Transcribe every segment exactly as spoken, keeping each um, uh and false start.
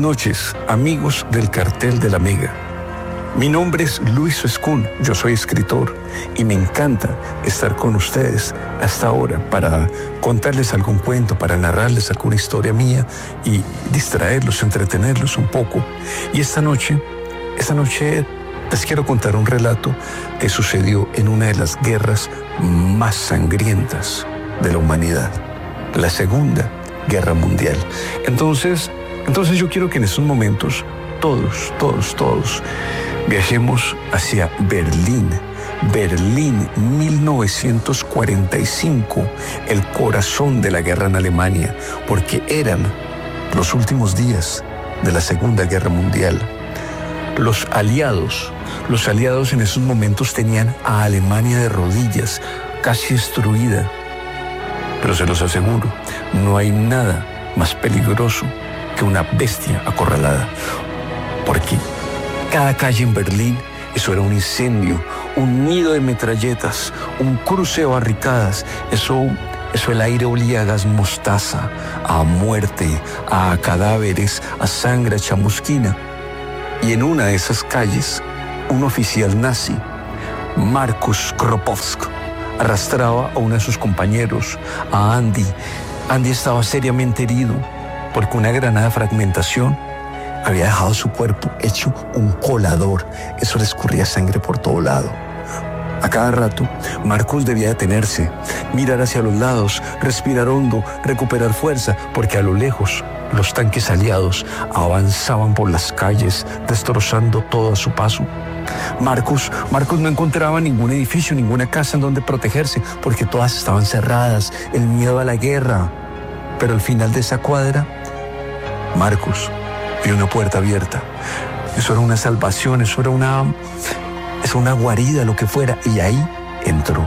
noches, amigos del Cartel de la Mega. Mi nombre es Luis Escún, yo soy escritor y me encanta estar con ustedes hasta ahora para contarles algún cuento, para narrarles alguna historia mía y distraerlos, entretenerlos un poco. Y esta noche, esta noche les quiero contar un relato que sucedió en una de las guerras más sangrientas de la humanidad, la Segunda Guerra Mundial. Entonces, entonces yo quiero que en estos momentos todos, todos, todos viajemos hacia Berlín. Berlín, mil novecientos cuarenta y cinco, el corazón de la guerra en Alemania, porque eran los últimos días de la Segunda Guerra Mundial. Los aliados, los aliados en esos momentos tenían a Alemania de rodillas, casi destruida. Pero se los aseguro, no hay nada más peligroso que una bestia acorralada. Porque cada calle en Berlín, eso era un incendio, un nido de metralletas, un cruce de barricadas. Eso, eso el aire olía a gas mostaza, a muerte, a cadáveres, a sangre, a chamusquina. Y en una de esas calles, un oficial nazi, Markus Kropotkin, arrastraba a uno de sus compañeros, a Andy. Andy estaba seriamente herido porque una granada de fragmentación había dejado su cuerpo hecho un colador. Eso le escurría sangre por todo lado. A cada rato, Marcos debía detenerse, mirar hacia los lados, respirar hondo, recuperar fuerza, porque a lo lejos los tanques aliados avanzaban por las calles, destrozando todo a su paso. Marcos, Marcos no encontraba ningún edificio, ninguna casa en donde protegerse, porque todas estaban cerradas, el miedo a la guerra. Pero al final de esa cuadra, Marcos vio una puerta abierta. Eso era una salvación, eso era una, eso era una guarida, lo que fuera, y ahí entró.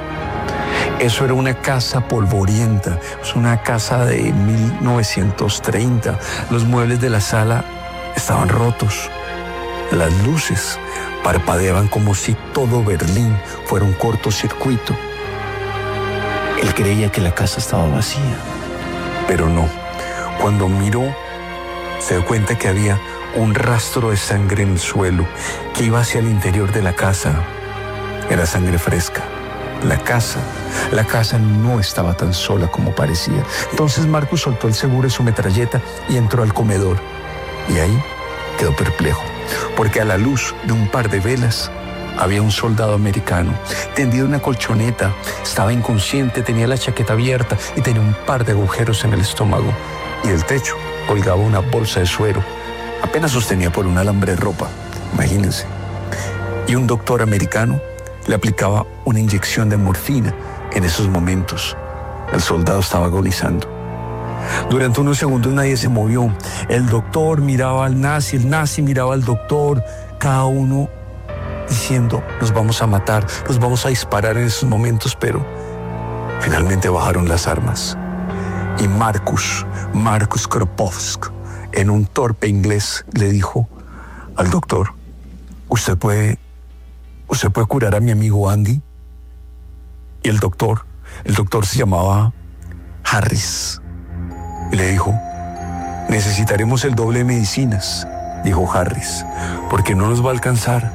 Eso era una casa polvorienta, es una casa de mil novecientos treinta. Los muebles de la sala estaban rotos. Las luces parpadeaban como si todo Berlín fuera un cortocircuito. Él creía que la casa estaba vacía, pero no. Cuando miró, se dio cuenta que había un rastro de sangre en el suelo que iba hacia el interior de la casa. Era sangre fresca. La casa, la casa no estaba tan sola como parecía. Entonces Marcus soltó el seguro de su metralleta y entró al comedor. Y ahí quedó perplejo, porque a la luz de un par de velas había un soldado americano tendido en una colchoneta. Estaba inconsciente, tenía la chaqueta abierta y tenía un par de agujeros en el estómago. Y del techo colgaba una bolsa de suero, apenas sostenía por un alambre de ropa, imagínense. Y un doctor americano le aplicaba una inyección de morfina en esos momentos. El soldado estaba agonizando. Durante unos segundos nadie se movió. El doctor miraba al nazi, el nazi miraba al doctor, cada uno diciendo: nos vamos a matar, nos vamos a disparar en esos momentos, pero finalmente bajaron las armas. Y Marcus, Markus Kropotkin, en un torpe inglés, le dijo al doctor: ¿Usted puede, usted puede curar a mi amigo Andy? Y el doctor, el doctor se llamaba Harris, y le dijo: necesitaremos el doble de medicinas, dijo Harris, porque no nos va a alcanzar.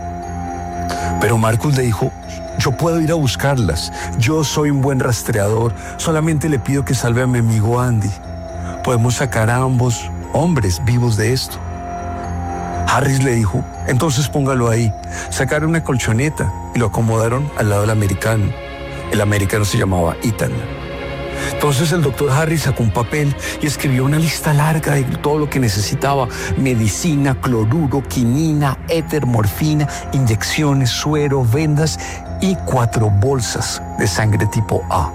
Pero Marcus le dijo: yo puedo ir a buscarlas, yo soy un buen rastreador, solamente le pido que salve a mi amigo Andy. Podemos sacar a ambos hombres vivos de esto. Harris le dijo: entonces póngalo ahí. Sacaron una colchoneta y lo acomodaron al lado del americano. El americano se llamaba Ethan. Entonces el doctor Harris sacó un papel y escribió una lista larga de todo lo que necesitaba: medicina, cloruro, quinina, éter, morfina, inyecciones, suero, vendas y cuatro bolsas de sangre tipo A.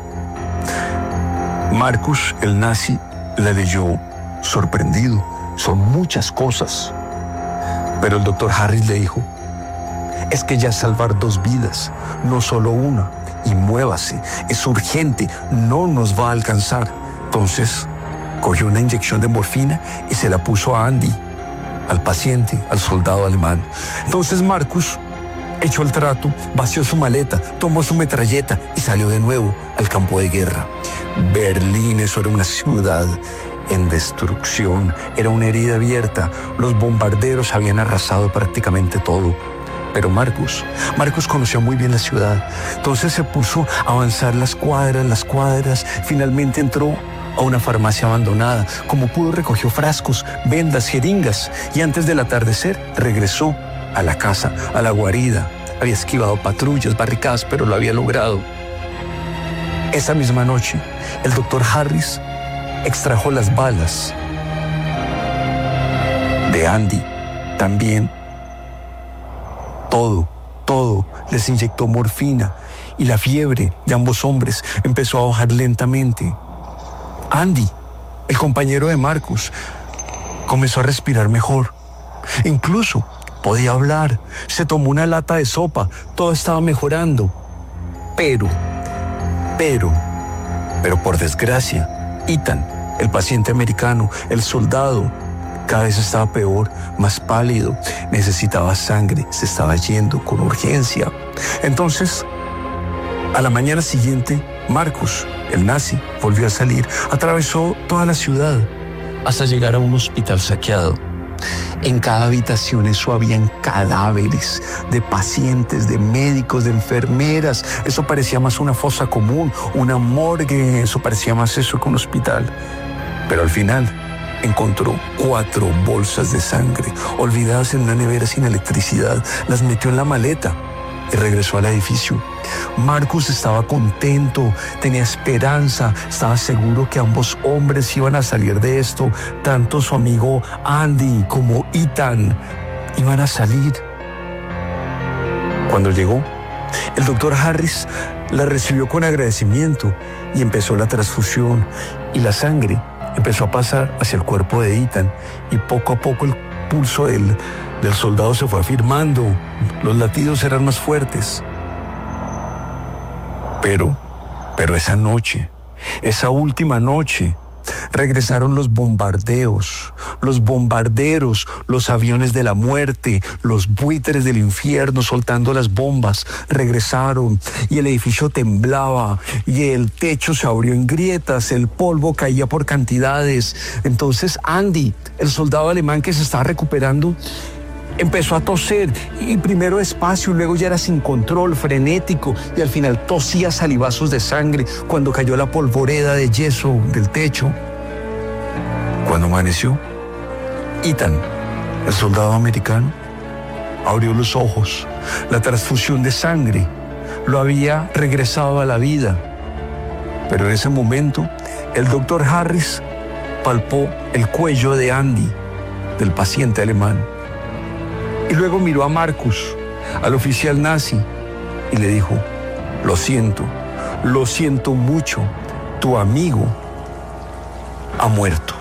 Marcus, el nazi, la leyó sorprendido. Son muchas cosas. Pero el doctor Harris le dijo: es que ya es salvar dos vidas, no solo una. Y muévase, es urgente, no nos va a alcanzar. Entonces cogió una inyección de morfina y se la puso a Andy, al paciente, al soldado alemán. Entonces Marcus echó el trato, vació su maleta, tomó su metralleta y salió de nuevo al campo de guerra. Berlín, eso era una ciudad en destrucción. Era una herida abierta. Los bombarderos habían arrasado prácticamente todo. Pero Marcus, Marcus conocía muy bien la ciudad. Entonces se puso a avanzar las cuadras, las cuadras. Finalmente entró a una farmacia abandonada. Como pudo, recogió frascos, vendas, jeringas. Y antes del atardecer regresó a la casa, a la guarida. Había esquivado patrullas, barricadas, pero lo había logrado. Esa misma noche, el doctor Harris extrajo las balas de Andy. También todo, todo, les inyectó morfina y la fiebre de ambos hombres empezó a bajar lentamente. Andy, el compañero de Marcus, comenzó a respirar mejor. Incluso podía hablar, se tomó una lata de sopa, todo estaba mejorando. Pero, pero, pero por desgracia, Ethan, el paciente americano, el soldado, cada vez estaba peor, más pálido, necesitaba sangre, se estaba yendo con urgencia. Entonces, a la mañana siguiente, Marcus, el nazi, volvió a salir, atravesó toda la ciudad hasta llegar a un hospital saqueado. En cada habitación eso habían cadáveres de pacientes, de médicos, de enfermeras. Eso parecía más una fosa común, una morgue, eso parecía más eso que un hospital. Pero al final encontró cuatro bolsas de sangre, olvidadas en una nevera sin electricidad. Las metió en la maleta y regresó al edificio. Marcus estaba contento, tenía esperanza, estaba seguro que ambos hombres iban a salir de esto. Tanto su amigo Andy como Ethan iban a salir. Cuando llegó, el doctor Harris la recibió con agradecimiento y empezó la transfusión, y la sangre empezó a pasar hacia el cuerpo de Ethan, y poco a poco el pulso del, del soldado se fue afirmando, los latidos eran más fuertes. Pero, pero esa noche, esa última noche, regresaron los bombardeos, los bombarderos, los aviones de la muerte, los buitres del infierno soltando las bombas. Regresaron y el edificio temblaba y el techo se abrió en grietas, el polvo caía por cantidades. Entonces Andy, el soldado alemán que se estaba recuperando, empezó a toser, y primero despacio, luego ya era sin control, frenético, y al final tosía salivazos de sangre cuando cayó la polvoreda de yeso del techo. Cuando amaneció, Ethan, el soldado americano, abrió los ojos. La transfusión de sangre lo había regresado a la vida. Pero en ese momento, el doctor Harris palpó el cuello de Andy, del paciente alemán. Y luego miró a Marcus, al oficial nazi, y le dijo: lo siento, lo siento mucho, tu amigo ha muerto.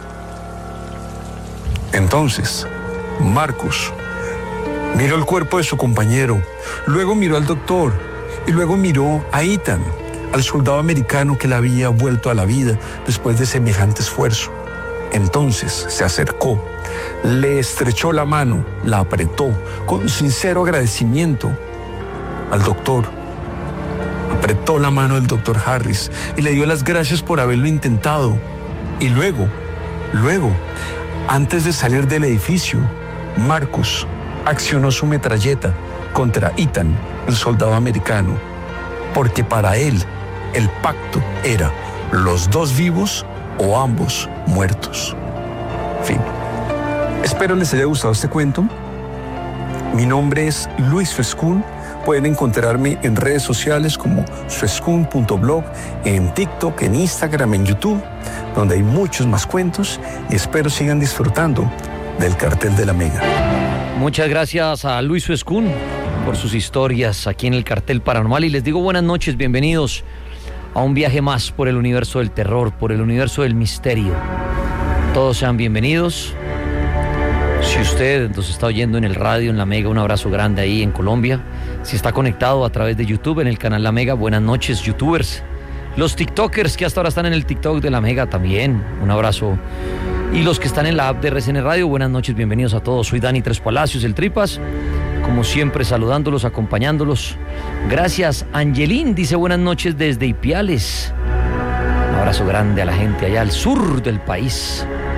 Entonces, Marcus miró el cuerpo de su compañero, luego miró al doctor, y luego miró a Ethan, al soldado americano que le había vuelto a la vida después de semejante esfuerzo. Entonces se acercó, le estrechó la mano, la apretó con sincero agradecimiento al doctor. Apretó la mano del doctor Harris y le dio las gracias por haberlo intentado. Y luego, luego, antes de salir del edificio, Marcus accionó su metralleta contra Ethan, el soldado americano, porque para él el pacto era los dos vivos o ambos muertos. Fin. Espero les haya gustado este cuento. Mi nombre es Luis Suescún. Pueden encontrarme en redes sociales como suescún punto blog, en TikTok, en Instagram, en YouTube, donde hay muchos más cuentos, y espero sigan disfrutando del Cartel de la Mega. Muchas gracias a Luis Suescún por sus historias aquí en el Cartel Paranormal, y les digo buenas noches, bienvenidos a un viaje más por el universo del terror, por el universo del misterio. Todos sean bienvenidos. Si usted nos está oyendo en el radio, en La Mega, un abrazo grande ahí en Colombia. Si está conectado a través de YouTube en el canal La Mega, buenas noches, youtubers. Los tiktokers que hasta ahora están en el TikTok de La Mega también, un abrazo. Y los que están en la app de R C N Radio, buenas noches, bienvenidos a todos. Soy Dani Tres Palacios, el Tripas, como siempre saludándolos, acompañándolos. Gracias. Angelín dice buenas noches desde Ipiales. Un abrazo grande a la gente allá al sur del país.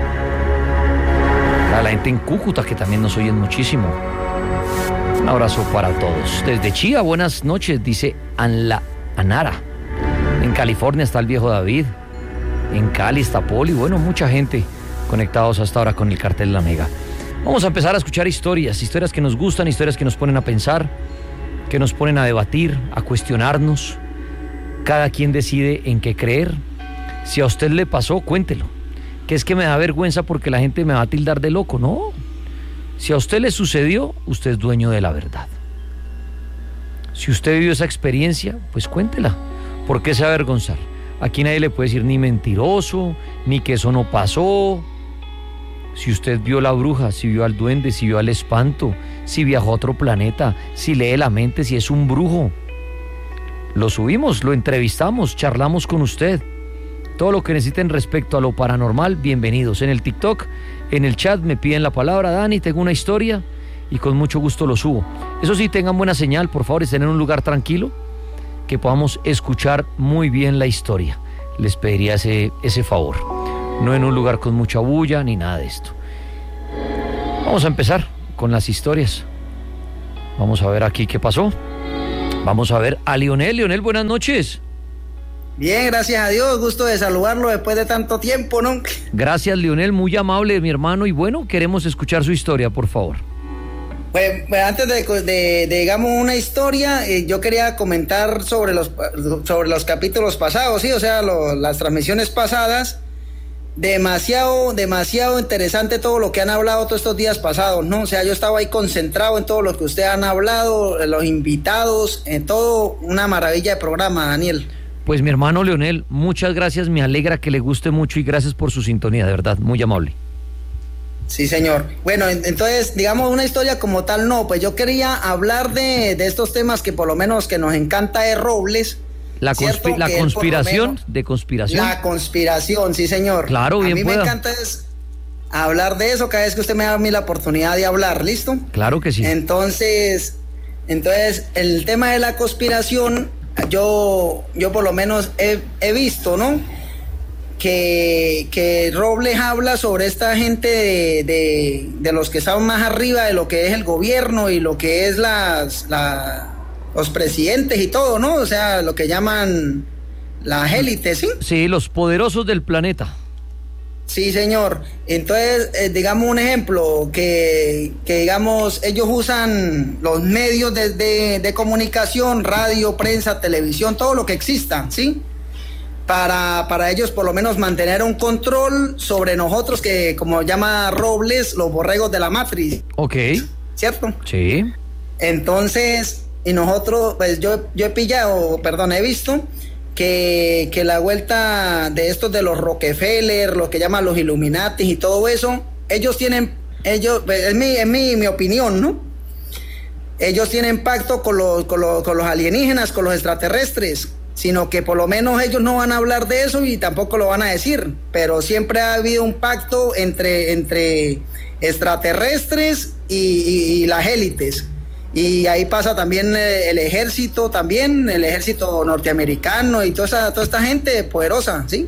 a la gente en Cúcuta, que también nos oyen muchísimo. Un abrazo para todos. Desde Chía, buenas noches, dice Anla Anara. En California está el viejo David. En Cali está Poli. Bueno, mucha gente conectados hasta ahora con el Cartel de la Mega. Vamos a empezar a escuchar historias, historias que nos gustan, historias que nos ponen a pensar, que nos ponen a debatir, a cuestionarnos. Cada quien decide en qué creer. Si a usted le pasó, cuéntelo. Que es que me da vergüenza porque la gente me va a tildar de loco. No. Si a usted le sucedió, usted es dueño de la verdad. Si usted vivió esa experiencia, pues cuéntela. ¿Por qué se va a avergonzar? Aquí nadie le puede decir ni mentiroso, ni que eso no pasó. Si usted vio la bruja, si vio al duende, si vio al espanto, si viajó a otro planeta, si lee la mente, si es un brujo, lo subimos, lo entrevistamos, charlamos con usted. Todo lo que necesiten respecto a lo paranormal, bienvenidos. En el TikTok, en el chat me piden la palabra, Dani, tengo una historia, y con mucho gusto lo subo. Eso sí, tengan buena señal, por favor, estén en un lugar tranquilo, que podamos escuchar muy bien la historia. Les pediría ese, ese favor. No en un lugar con mucha bulla, ni nada de esto. Vamos a empezar con las historias. Vamos a ver aquí qué pasó. Vamos a ver a Lionel. Lionel, buenas noches. Bien, gracias a Dios, gusto de saludarlo después de tanto tiempo, ¿no? Gracias, Lionel, muy amable, mi hermano, y bueno, queremos escuchar su historia, por favor. Pues, pues antes de, de, de, digamos, una historia, eh, yo quería comentar sobre los, sobre los capítulos pasados, sí, o sea, lo, las transmisiones pasadas. Demasiado, demasiado interesante todo lo que han hablado todos estos días pasados, ¿no? O sea, yo estaba ahí concentrado en todo lo que ustedes han hablado, los invitados, en todo, una maravilla de programa, Daniel. Pues mi hermano Lionel, muchas gracias, me alegra que le guste mucho y gracias por su sintonía, de verdad, muy amable. Sí, señor. Bueno, entonces, digamos, una historia como tal, no, pues yo quería hablar de, de estos temas que por lo menos que nos encanta de Robles. La, conspi la conspiración, menos, de conspiración. La conspiración, sí, señor. Claro, bien. A mí pueda. me encanta es hablar de eso cada vez que usted me da a mí la oportunidad de hablar, ¿listo? Claro que sí. Entonces, entonces el tema de la conspiración, yo, yo por lo menos he, he visto, ¿no? Que, que Robles habla sobre esta gente de, de, de los que están más arriba de lo que es el gobierno y lo que es las... La, los presidentes y todo, ¿no? O sea, lo que llaman las élites, ¿sí? Sí, los poderosos del planeta. Sí, señor. Entonces, eh, digamos un ejemplo, que, que digamos, ellos usan los medios de, de, de comunicación, radio, prensa, televisión, todo lo que exista, ¿sí? Para, para ellos por lo menos mantener un control sobre nosotros, que como llama Robles, los borregos de la matriz. Ok. ¿Cierto? Sí. Entonces... Y nosotros, pues yo, yo he pillado, perdón, he visto que, que la vuelta de estos de los Rockefeller, los que llaman los Illuminati y todo eso, ellos tienen, ellos, es mi, es mi, mi opinión, ¿no? Ellos tienen pacto con los, con los, con los alienígenas, con los extraterrestres, sino que por lo menos ellos no van a hablar de eso y tampoco lo van a decir, pero siempre ha habido un pacto entre, entre extraterrestres y, y, y las élites. Y ahí pasa también el ejército, también el ejército norteamericano y toda esa, toda esta gente poderosa, ¿sí?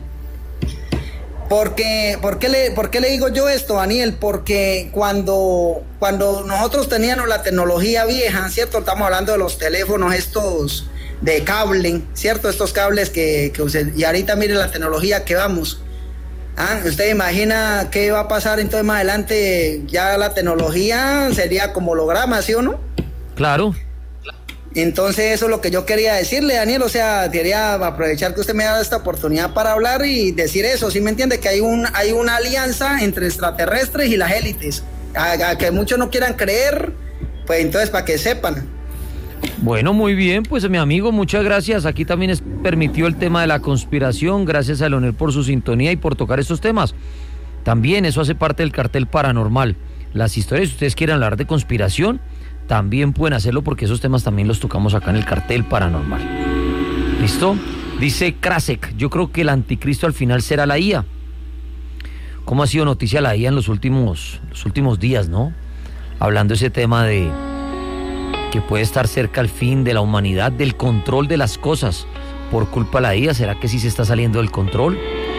Porque, ¿por qué le, por qué le digo yo esto, Daniel? Porque cuando, cuando nosotros teníamos la tecnología vieja, ¿cierto? Estamos hablando de los teléfonos estos de cable, ¿cierto? Estos cables que, que usted, y ahorita mire la tecnología que vamos. Ah, ¿usted imagina qué va a pasar entonces más adelante? Ya la tecnología sería como holograma, ¿sí o no? Claro. Entonces eso es lo que yo quería decirle, Daniel, o sea, quería aprovechar que usted me da esta oportunidad para hablar y decir eso, ¿sí me entiende? Que hay, un, hay una alianza entre extraterrestres y las élites, a, a que muchos no quieran creer, pues entonces para que sepan. Bueno, muy bien, pues mi amigo, muchas gracias. Aquí también es, permitió el tema de la conspiración, gracias a Leonel por su sintonía y por tocar estos temas. También eso hace parte del cartel paranormal. Las historias, si ustedes quieren hablar de conspiración, también pueden hacerlo porque esos temas también los tocamos acá en el cartel paranormal. ¿Listo? Dice Krasek, yo creo que el anticristo al final será la I A. ¿Cómo ha sido noticia la I A en los últimos, los últimos días, no? Hablando ese tema de que puede estar cerca al fin de la humanidad, del control de las cosas por culpa de la I A. ¿Será que sí se está saliendo del control?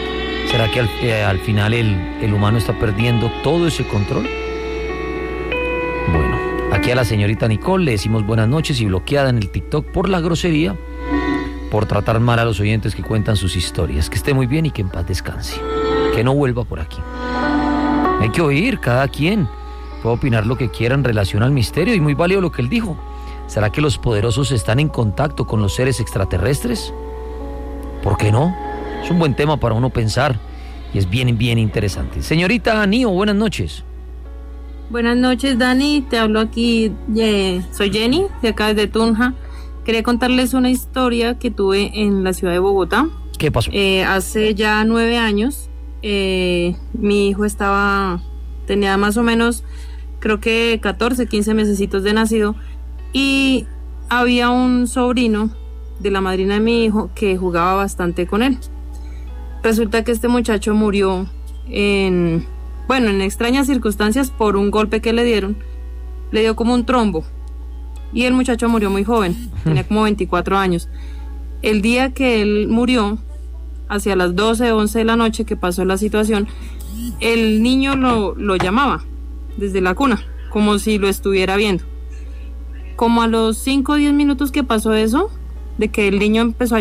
¿Será que al, eh, al final el, el humano está perdiendo todo ese control? Bueno, aquí a la señorita Nicole le decimos buenas noches y bloqueada en el TikTok por la grosería, por tratar mal a los oyentes que cuentan sus historias. Que esté muy bien y que en paz descanse. Que no vuelva por aquí. Hay que oír, cada quien puede opinar lo que quiera en relación al misterio, y muy válido lo que él dijo. ¿Será que los poderosos están en contacto con los seres extraterrestres? ¿Por qué no? Es un buen tema para uno pensar y es bien, bien interesante. Señorita Anío, buenas noches. Buenas noches, Dani. Te hablo aquí, eh, soy Jenny, de acá desde Tunja. Quería contarles una historia que tuve en la ciudad de Bogotá. ¿Qué pasó? Eh, hace ya nueve años, eh, mi hijo estaba, tenía más o menos, creo que catorce, quince mesecitos de nacido, y había un sobrino de la madrina de mi hijo que jugaba bastante con él. Resulta que este muchacho murió en, bueno, en extrañas circunstancias por un golpe que le dieron. Le dio como un trombo y el muchacho murió muy joven, tenía como veinticuatro años. El día que él murió, hacia las doce, once de la noche que pasó la situación, el niño lo, lo llamaba desde la cuna, como si lo estuviera viendo. Como a los cinco o diez minutos que pasó eso, de que el niño empezó a